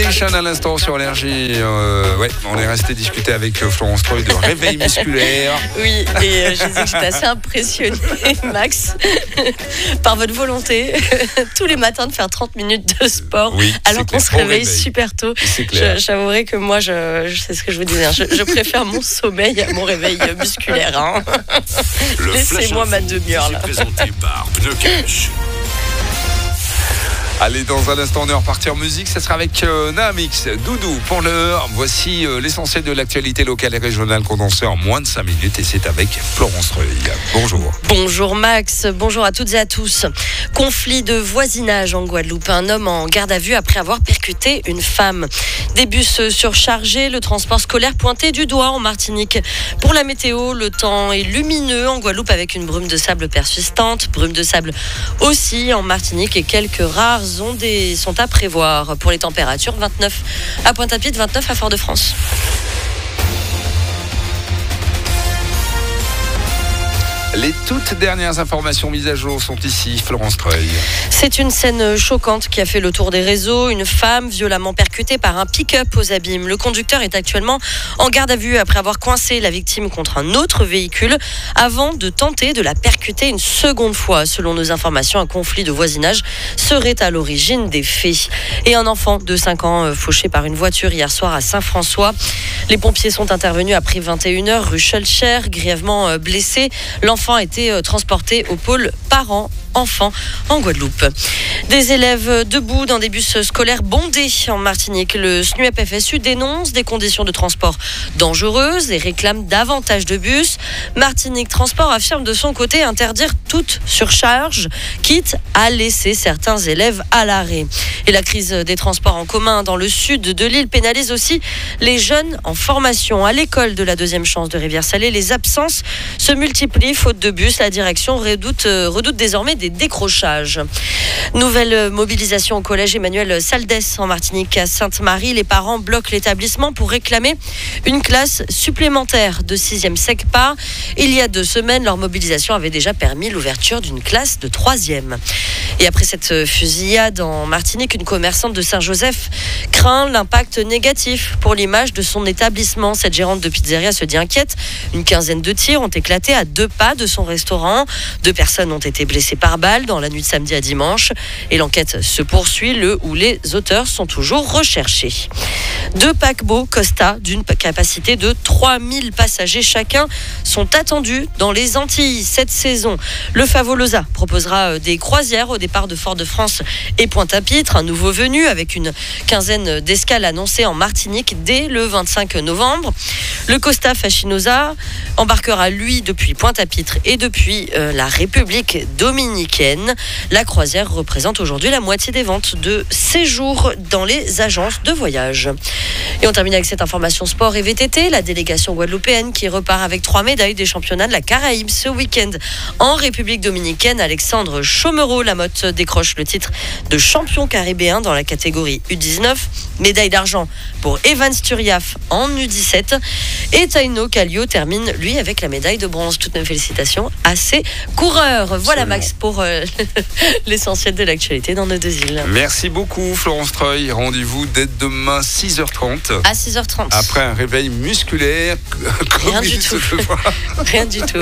Condition à l'instant sur Énergie. Ouais, on est resté discuter avec Florence Treuil de réveil musculaire. Oui, et je disais que j'étais assez impressionnée, Max, par votre volonté tous les matins de faire 30 minutes de sport, oui, alors qu'on se réveille réveil. Super tôt. C'est clair. J'avouerai que moi, je sais ce que je vous disais, je préfère mon sommeil à mon réveil musculaire. Hein. Laissez-moi ma demi-heure là. Présenté par Pneu Cash. Allez, dans un instant, on est reparti en musique. Ça sera avec Naamix, Doudou. Pour l'heure, voici l'essentiel de l'actualité locale et régionale condensée en moins de 5 minutes. Et c'est avec Florence Treuil. Bonjour. Bonjour Max, bonjour à toutes et à tous. Conflit de voisinage en Guadeloupe. Un homme en garde à vue après avoir percuté une femme. Des bus surchargés, le transport scolaire pointé du doigt en Martinique. Pour la météo, le temps est lumineux en Guadeloupe avec une brume de sable persistante. Brume de sable aussi en Martinique et quelques rares ondées sont à prévoir. Pour les températures, 29 à Pointe-à-Pitre, 29 à Fort-de-France. Les toutes dernières informations mises à jour sont ici, Florence Treuil. C'est une scène choquante qui a fait le tour des réseaux. Une femme violemment percutée par un pick-up aux abîmes. Le conducteur est actuellement en garde à vue après avoir coincé la victime contre un autre véhicule avant de tenter de la percuter une seconde fois. Selon nos informations, un conflit de voisinage serait à l'origine des faits. Et un enfant de 5 ans fauché par une voiture hier soir à Saint-François. Les pompiers sont intervenus après 21h rue Schulcher, grièvement blessé. L'enfant a été transporté au pôle parents-enfants en Guadeloupe. Des élèves debout dans des bus scolaires bondés en Martinique. Le SNUEP-FSU dénonce des conditions de transport dangereuses et réclame davantage de bus. Martinique Transport affirme de son côté interdire toute surcharge, quitte à laisser certains élèves à l'arrêt. Et la crise des transports en commun dans le sud de l'île pénalise aussi les jeunes en formation. À l'école de la deuxième chance de Rivière-Salée, les absences se multiplient. Faute de bus, la direction redoute désormais des décrochages. Nouvelle mobilisation au collège Emmanuel Saldès en Martinique à Sainte-Marie. Les parents bloquent l'établissement pour réclamer une classe supplémentaire de 6e SECPA. Il y a 2 semaines, leur mobilisation avait déjà permis l'ouverture d'une classe de 3e. Et après cette fusillade en Martinique, une commerçante de Saint-Joseph craint l'impact négatif pour l'image de son établissement. Cette gérante de pizzeria se dit inquiète. Une quinzaine de tirs ont éclaté à 2 pas de son restaurant. 2 personnes ont été blessées par balle dans la nuit de samedi à dimanche. Et l'enquête se poursuit. Le ou les auteurs sont toujours recherchés. 2 paquebots Costa d'une capacité de 3000 passagers chacun sont attendus dans les Antilles cette saison. Le Favolosa proposera des croisières au départ de Fort-de-France et Pointe-à-Pitre. Un nouveau venu avec une quinzaine d'escales annoncées en Martinique dès le 25 novembre. Le Costa Fascinosa embarquera lui depuis Pointe-à-Pitre et depuis la République dominicaine. La croisière représente aujourd'hui la moitié des ventes de séjours dans les agences de voyage. Et on termine avec cette information sport et VTT. La délégation guadeloupéenne qui repart avec 3 médailles des championnats de la Caraïbe ce week-end en République dominicaine. Alexandre Chaumerot-Lamotte décroche le titre de champion caribéen dans la catégorie U19. Médaille d'argent pour Evans Turiaf en U17. Et Taino Kallio termine, lui, avec la médaille de bronze. Toutes mes félicitations à ses coureurs. Voilà, Max, pour l'essentiel de l'actualité dans nos 2 îles. Merci beaucoup, Florence Treuil. Rendez-vous dès demain, 6h30. À 6h30. Après un réveil musculaire. Rien du tout. Rien du tout.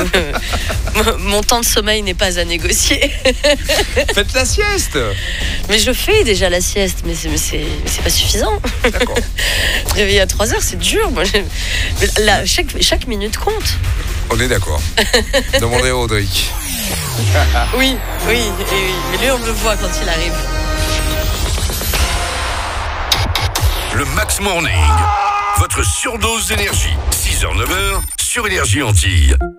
Mon temps de sommeil n'est pas à négocier. Faites la sieste. Mais je fais déjà la sieste, mais c'est pas suffisant. D'accord. Réveiller à 3h, c'est dur. Moi, là, chaque minute compte. On est d'accord. Demandez à Audric. Oui. Mais lui, on le voit quand il arrive. Le Max Morning. Votre surdose d'énergie. 6h-9h sur Énergie Antilles.